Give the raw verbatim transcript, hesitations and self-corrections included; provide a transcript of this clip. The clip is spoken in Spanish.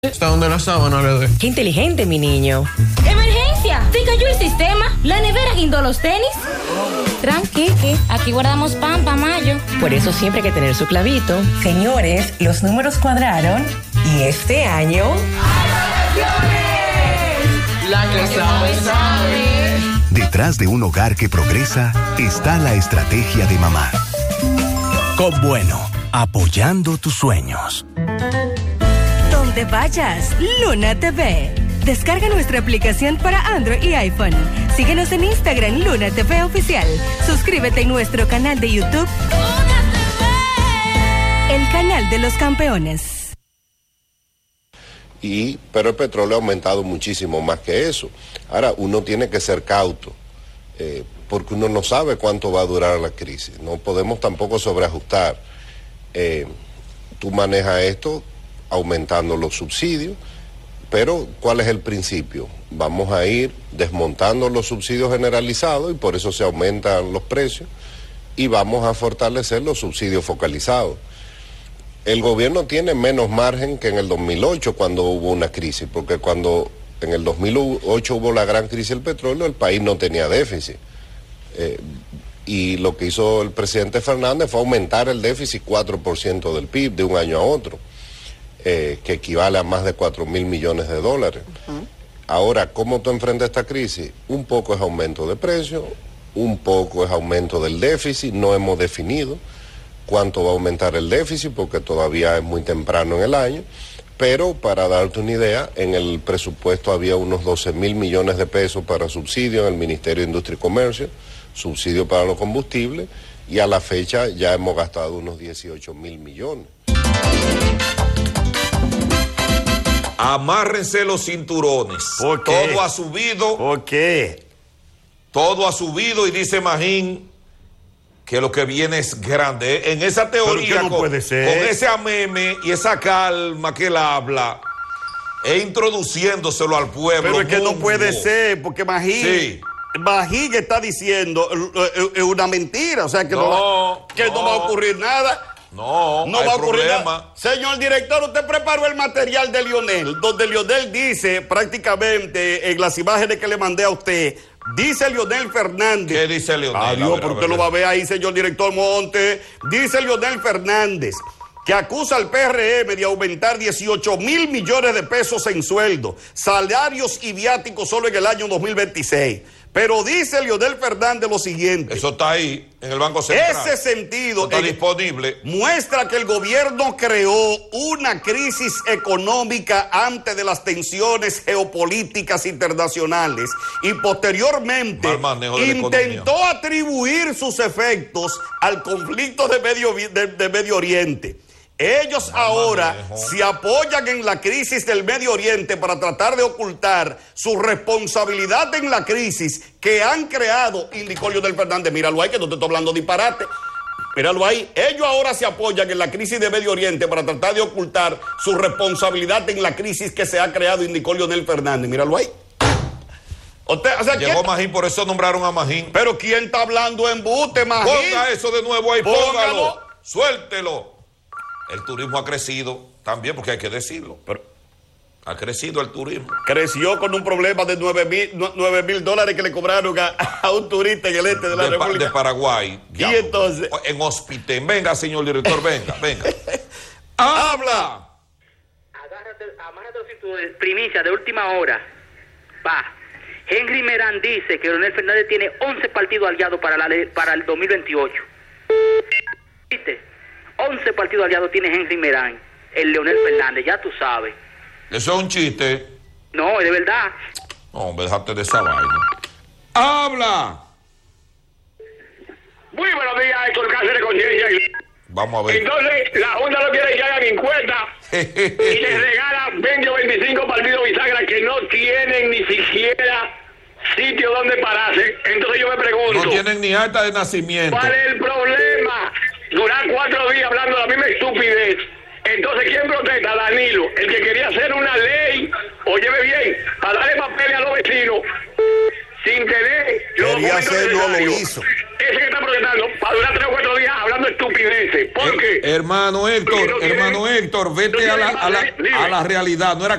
¿Hasta dónde la sábana le doy? Qué inteligente, mi niño. ¡Emergencia! ¿Se cayó el sistema? ¿La nevera guindó los tenis? Tranqui, aquí guardamos pan pa' mayo. Por eso siempre hay que tener su clavito. Señores, los números cuadraron y este año... La que sabe, sabe. Detrás de un hogar que progresa está la estrategia de mamá. Cop Bueno, apoyando tus sueños. Donde vayas, Luna T V. Descarga nuestra aplicación para Android y iPhone. Síguenos en Instagram, Luna T V Oficial. Suscríbete en nuestro canal de YouTube, Luna T V, el canal de los campeones. Y, pero el petróleo ha aumentado muchísimo más que eso. Ahora, uno tiene que ser cauto, eh, porque uno no sabe cuánto va a durar la crisis. No podemos tampoco sobreajustar. Eh, tú manejas esto aumentando los subsidios, pero ¿cuál es el principio? Vamos a ir desmontando los subsidios generalizados y por eso se aumentan los precios y vamos a fortalecer los subsidios focalizados. El gobierno tiene menos margen que en el dos mil ocho cuando hubo una crisis, porque cuando en el dos mil ocho hubo la gran crisis del petróleo, el país no tenía déficit. Eh, y lo que hizo el presidente Fernández fue aumentar el déficit cuatro por ciento del P I B de un año a otro. Eh, que equivale a más de cuatro mil millones de dólares. Uh-huh. Ahora, ¿cómo tú enfrentas esta crisis? Un poco es aumento de precios, un poco es aumento del déficit, no hemos definido cuánto va a aumentar el déficit porque todavía es muy temprano en el año, pero para darte una idea, en el presupuesto había unos doce mil millones de pesos para subsidio en el Ministerio de Industria y Comercio, subsidio para los combustibles, y a la fecha ya hemos gastado unos dieciocho mil millones. Amárrense los cinturones. ¿Por qué? Todo ha subido. ¿Por qué? Todo ha subido y dice Magín que lo que viene es grande. En esa teoría, no con, puede ser. con ese ameme y esa calma que él habla, e introduciéndoselo al pueblo. Pero es que mundo. No puede ser, porque Magín... Sí. Magín está diciendo es una mentira, o sea que no, no, va, que no. no va a ocurrir nada. No, no va a ocurrir nada. Señor director, usted preparó el material de Lionel, donde Lionel dice prácticamente en las imágenes que le mandé a usted, dice Leonel Fernández. ¿Qué dice Leonel? Adiós, porque usted lo va a ver ahí, señor director Monte. Dice Leonel Fernández que acusa al P R M de aumentar dieciocho mil millones de pesos en sueldo, salarios y viáticos solo en el año dos mil veintiséis. Pero dice Leonel Fernández lo siguiente. Eso está ahí, en el Banco Central. Ese sentido está disponible. Muestra que el gobierno creó una crisis económica antes de las tensiones geopolíticas internacionales y posteriormente intentó atribuir sus efectos al conflicto de Medio, de, de Medio Oriente. Ellos no, ahora manejo. se apoyan en la crisis del Medio Oriente para tratar de ocultar su responsabilidad en la crisis que han creado, indicó Leonel Fernández. Míralo ahí, que no te estoy hablando disparate. Míralo ahí. Ellos ahora se apoyan en la crisis de Medio Oriente para tratar de ocultar su responsabilidad en la crisis que se ha creado, indicó Leonel Fernández. Míralo ahí. Usted, o sea, llegó Magín, por eso nombraron a Magín. Pero ¿quién está hablando embuste, Magín? Ponga eso de nuevo ahí, póngalo. póngalo. Suéltelo. El turismo ha crecido también, porque hay que decirlo. Pero ha crecido el turismo. Creció con un problema de nueve mil dólares que le cobraron a, a un turista en el este de la de República. Pa, de Paraguay. Y ya, entonces... En Hospitén. Venga, señor director, venga, venga. ¡Habla! Agárrate, amárrate los cinturones. Primicia de última hora. Va. Henry Merán dice que Leonel Fernández tiene once partidos aliados para, la, para el dos mil veintiocho. ¿Viste? once partidos aliados tiene Henry Merán, el Leonel Fernández, ya tú sabes. ¿Eso es un chiste? No, es de verdad. No, hombre, déjate de esa vaina. ¡Habla! Muy buenos días, Héctor Cáceres de Conciencia. Vamos a ver. Entonces, la Junta no quiere que hagan encuesta y les regala veinte o veinticinco partidos bisagra que no tienen ni siquiera sitio donde pararse. Entonces yo me pregunto... No tienen ni acta de nacimiento. ¿Cuál es el problema? Durar cuatro días hablando de la misma estupidez. Entonces, ¿quién protesta? Danilo, el que quería hacer una ley, óyeme bien, para darle papeles a los vecinos, sin tener los quería documentos hacer, no lo necesarios. hizo. Ese que está protestando, para durar tres o cuatro días hablando de estupideces. ¿Por qué? Hermano Héctor, hermano Héctor, vete a la, a la, a la realidad. No era